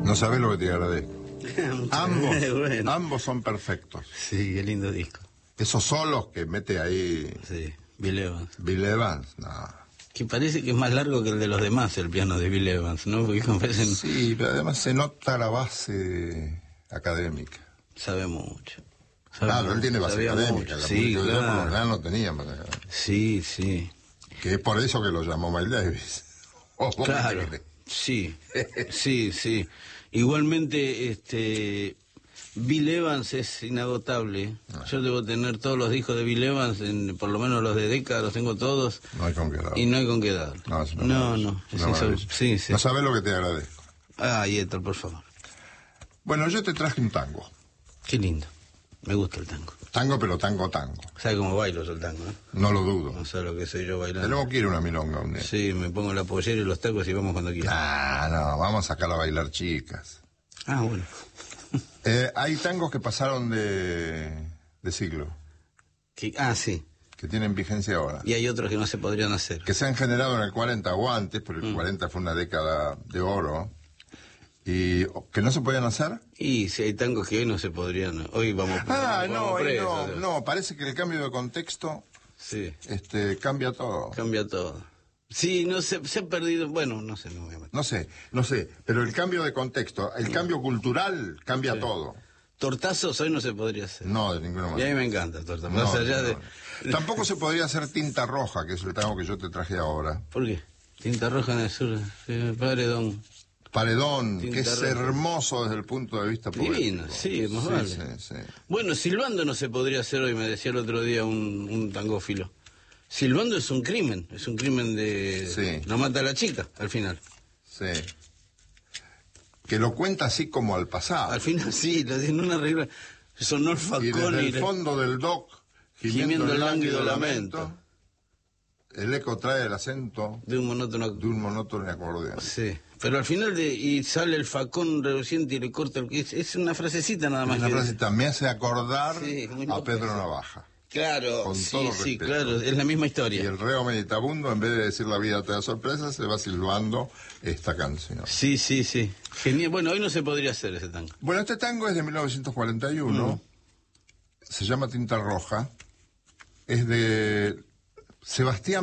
No sabés lo que te agradezco. Bueno. Ambos son perfectos. Sí, qué lindo disco. Esos solos que mete ahí Sí, Bill Evans. Bill Evans, no. Que parece que es más largo que el de los demás, el piano de Bill Evans, ¿no? Porque parecen... Sí, pero además se nota la base académica. Sabe mucho. Claro, él tiene base académica. La Sí, música de claro. por lo general no tenía base académica. Sí, sí. Que es por eso que lo llamó Miles Davis. ¿O vos Claro, qué crees? sí, sí, sí. Igualmente, Bill Evans es inagotable. Yo debo tener todos los discos de Bill Evans, por lo menos los de Decca, los tengo todos. No hay con qué dar. Y no hay con qué dar. No, es una No, maravilla. no. Es una maravilla. Sí, sí. No sabés lo que te agradezco. Ah, Héctor, por favor. Bueno, yo te traje un tango. Qué lindo. Me gusta el tango. Tango, pero tango. ¿Sabe cómo bailo yo el tango, eh? No lo dudo. No sabe lo que soy yo bailando. Tenemos que ir a una milonga un día. Sí, me pongo la pollera y los tacos y vamos cuando quiera. Ah, no, vamos a sacar a bailar chicas. Ah, bueno. Hay tangos que pasaron de siglo, Sí. que tienen vigencia ahora. Y hay otros que no se podrían hacer. Que se han generado en el 40 o antes, pero el 40 fue una década de oro. ¿Y que no se podían hacer? Y si hay tangos que hoy no se podrían... Hoy vamos... No, parece que el cambio de contexto Sí, cambia todo. cambia todo. Sí, no se ha perdido... Bueno, no sé, no me voy a meter. No sé, pero el cambio de contexto, el cambio cultural cambia Sí. todo. Tortazos hoy no se podría hacer. No, de ninguna Y a manera. mí me encanta torta. No, Más allá de... Tampoco se podría hacer tinta roja, que es el tango que yo te traje ahora. ¿Por qué? Tinta roja en el sur. Paredón. Paredón, Tinta que es roja. hermoso desde el punto de vista poético. Divino, sí, más vale. Sí. Bueno, silbando no se podría hacer hoy, me decía el otro día un tangófilo. Silbando es un crimen de... Sí. No mata a la chica, al final. Sí. Que lo cuenta así como al pasado. Al final sí, en una regla. Sonó el Y facón desde y... el fondo del dock, Gimiendo el lánguido lamento. El eco trae el acento De un monótono... de un monótono acordeón. Sí, pero al final y sale el facón reluciente y le corta el... Es una frasecita nada más. Una que- frasecita me hace acordar Sí, muy a loca, Pedro sí. Navaja. Claro, Con sí, todo sí, respeto. claro, es la misma Y historia. el reo meditabundo, en vez de decir la vida te da sorpresa, se va silbando esta canción. Sí, sí, sí. Genial. Bueno, hoy no se podría hacer ese tango. Bueno, este tango es de 1941, se llama Tinta Roja, es de Sebastián